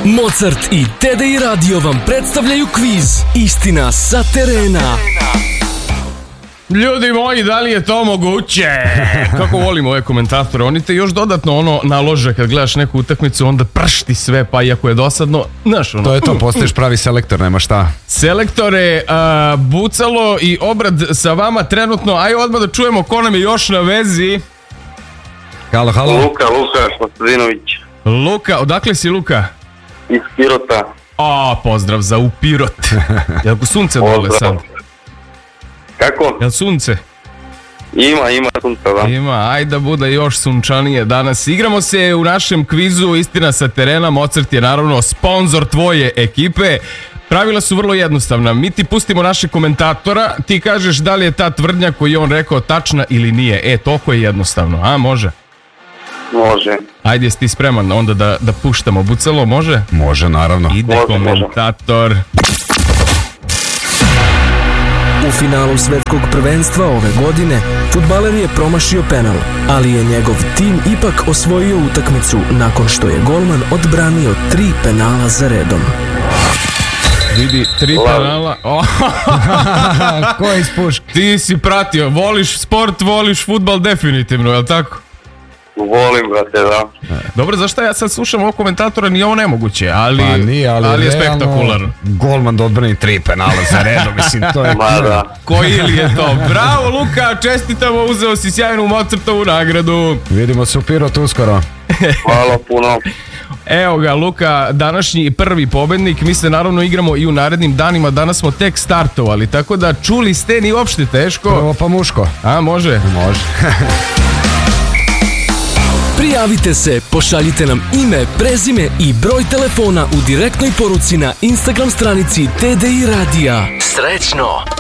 Mozart i TDI Radio vam predstavljaju kviz Istina sa terena. Ljudi moji, da li je to moguće? Kako volim ove komentatore. Oni te još dodatno nalože kad gledaš neku utakmicu, onda pršti sve, pa iako je dosadno, znaš ono. To je to, postaješ pravi selektor, nema šta. Selektore, Bucalo i Obrad sa vama trenutno. Ajde odmah da čujemo ko nam je još na vezi. Halo. Luka Kostadinović. Luka, odakle si Luka? Iz Pirota. Pozdrav za u Pirot. Jel sunce dole sad? Kako? Jel sunce? Ima sunca, da. Ima, ajde da bude još sunčanije danas. Igramo se u našem kvizu Istina sa terena. Mozart je naravno sponsor tvoje ekipe. Pravila su vrlo jednostavna. Mi ti pustimo našeg komentatora, ti kažeš da li je ta tvrdnja koju je on rekao tačna ili nije. Toliko je jednostavno. A, može? Može. Ajde, jesi ti spreman onda da puštamo Bucalo, može? Može, naravno. Ide komentator. U finalu svetskog prvenstva ove godine fudbaler je promašio penal, ali je njegov tim ipak osvojio utakmicu nakon što je golman odbranio 3 penala za redom. Vidi, 3 penala. Ko je iz puške? Ti si pratio, voliš sport, voliš fudbal definitivno, je li tako? Volim, brate, da. Dobro, zašto ja sad slušam ovog komentatora, nije ovo nemoguće, ali je spektakularno. Golman da odbrani 3 penala za redom, mislim, to je... Koji li je to? Bravo, Luka, čestitamo, uzeo si sjajnu Mozartovu nagradu. Vidimo se u Pirotu uskoro. Hvala puno. Evo ga, Luka, današnji prvi pobednik. Mi se naravno igramo i u narednim danima. Danas smo tek startovali, tako da čuli ste, ni uopšte teško. Prvo pa muško. A, može? Može. Prijavite se, pošaljite nam ime, prezime i broj telefona u direktnoj poruci na Instagram stranici TDI Radija. Srećno!